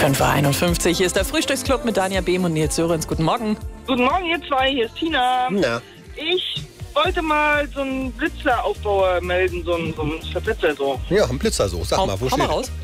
5:51 Uhr. Hier ist der Frühstücksclub mit Dania Behm und Nils Sörensen. Guten Morgen. Guten Morgen, ihr zwei, hier ist Tina. Na, Ich wollte mal so einen Blitzeraufbauer melden, so einen Verblitzer so. ja, ein Blitzer so. Sag mal, wo Hau mal steht? raus.